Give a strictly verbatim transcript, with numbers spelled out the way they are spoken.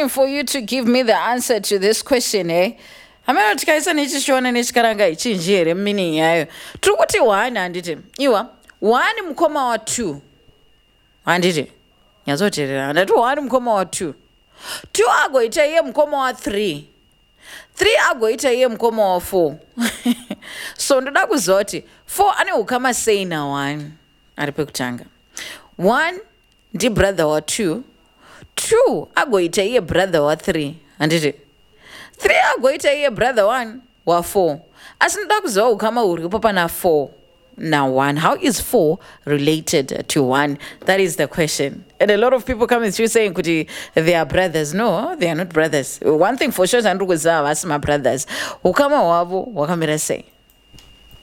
waiting for you to give me the answer to this question, eh? Hameno tikaisa nechishona nechikaranga ichinji here meaning yayo. Tiri kuti one handiti. Iwa one mukoma wa two. Handiti. Nyazoterera. Ndati one mukoma wa two. two agoita iye mukoma wa three. three agoita iye mukoma wa four. So ndoda kuzoti four ane ukama sei na one. Ari pekutanga. one ndi brother wa two. two agoita iye brother wa three. Handiti. three agoita iye brother one wa four. Asi ndoda kuziva ukama uri papa na four na one. How is four related to one? That is the question. And a lot of people coming through saying kuti they are brothers. No, they are not brothers. One thing for sure, Andrew was my brothers. Ukama wavo wakamira say.